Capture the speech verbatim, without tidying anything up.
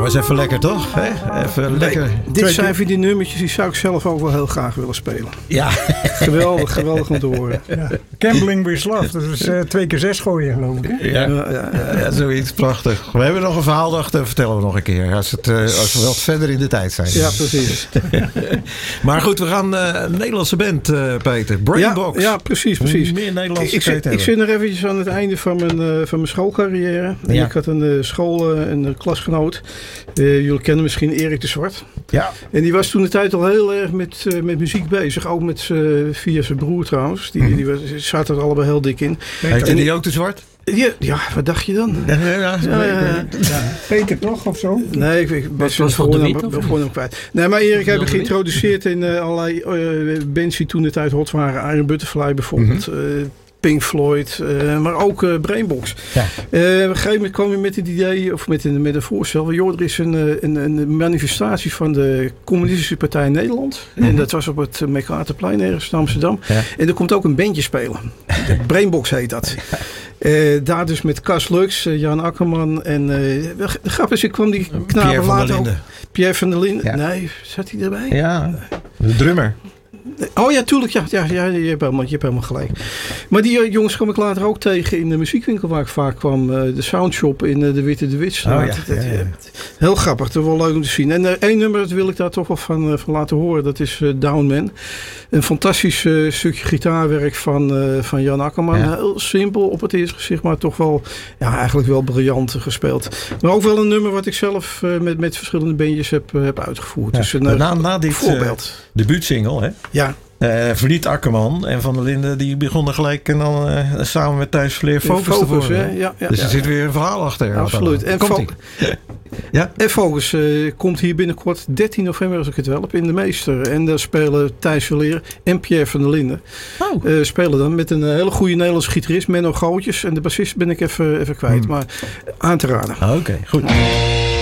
was even lekker, toch? He? Even lekker. Nee, dit zijn van die nummertjes die zou ik zelf ook wel heel graag willen spelen. Ja. Geweldig, geweldig om te horen. Ja. Gambling with Love, dat is uh, twee keer zes gooien, geloof ik. Ja, ja, ja, ja, ja, zoiets prachtig. We hebben nog een verhaal, dacht, vertellen we nog een keer. Als, het, uh, als we wat verder in de tijd zijn. Ja, precies. Maar goed, we gaan uh, een Nederlandse band, uh, Peter. Brainbox. Ja, ja, precies, precies. Meer Nederlandse ik, ik, ik zit nog eventjes aan het einde van mijn, uh, van mijn schoolcarrière. En Ja. ik had een uh, school, uh, een uh, klasgenoot. Uh, jullie kennen misschien Erik de Zwart. Ja. En die was toen de tijd al heel erg met, uh, met muziek bezig. Ook met, uh, via zijn broer trouwens. Die, Mm. die was, zaten er allebei heel dik in. Heet En die ook de Zwart? Ja, ja, wat dacht je dan? Ja, ja, ja. Ja, ja. Ja. Peter toch, of zo? Nee, ik, ik ben Was- was gewoon Van de hem, Wiet, of gewoon hem kwijt. Nee, maar Erik hebben Van de Wiet? geïntroduceerd in uh, allerlei uh, bands die toen de tijd hot waren. Iron Butterfly bijvoorbeeld. Mhm. uh, Pink Floyd, uh, maar ook uh, Brainbox. Ja. Uh, op een gegeven moment kwam je met het idee, of met een, met een voorstel. Joh, er is een, uh, een, een manifestatie van de Communistische Partij Nederland. Mhm. En dat was op het MacArthurplein ergens in Amsterdam. Ja. En er komt ook een bandje spelen. Brainbox heet dat. Uh, daar dus met Cas Lux, uh, Jan Akkerman en uh, de grap is, ik kwam die Pierre knapen van der later ook. Linden. Pierre van der Linden. Ja. Nee, zat hij erbij? Ja, de drummer. Oh ja, tuurlijk. Ja, ja, ja je, hebt helemaal, je hebt helemaal gelijk. Maar die uh, jongens kwam ik later ook tegen in de muziekwinkel waar ik vaak kwam. Uh, de Soundshop in uh, de Witte de Witstraat. Oh ja, ja, ja. Heel grappig. Dat is wel leuk om te zien. En uh, één nummer dat wil ik daar toch wel van, uh, van laten horen. Dat is uh, Down Man. Een fantastisch uh, stukje gitaarwerk van, uh, van Jan Akkerman. Ja. Heel simpel op het eerste gezicht. Maar toch wel, ja, eigenlijk wel briljant gespeeld. Maar ook wel een nummer wat ik zelf uh, met, met verschillende bandjes heb, uh, heb uitgevoerd. Ja. Dus een uh, na, na dit voorbeeld. Uh, debuutsingle, hè? Ja. Uh, verliet Akkerman en Van der Linden die begonnen gelijk en dan uh, samen met Thijs Verleer Focus, Focus, te worden. hè? Ja, ja, dus er ja. zit weer een verhaal achter. Absoluut. En, Komt Fo- ie. Ja? en Focus uh, komt hier binnenkort dertien november als ik het wel heb in de Meester. En daar spelen Thijs Verleer en Pierre van der Linden. Oh. Uh, spelen dan met een uh, hele goede Nederlandse gitarist, Menno Gootjes. En de bassist ben ik even, even kwijt. Hmm. Maar aan te raden. Oké, okay, goed.